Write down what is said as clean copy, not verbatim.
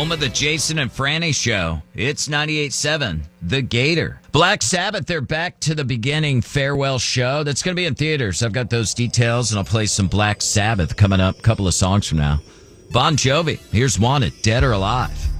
home of the Jason and Franny Show. It's 98.7, The Gator. Black Sabbath, they're back to the beginning farewell show. That's going to be in theaters. I've got those details, and I'll play some Black Sabbath coming up a couple of songs from now. Bon Jovi, here's Wanted, Dead or Alive.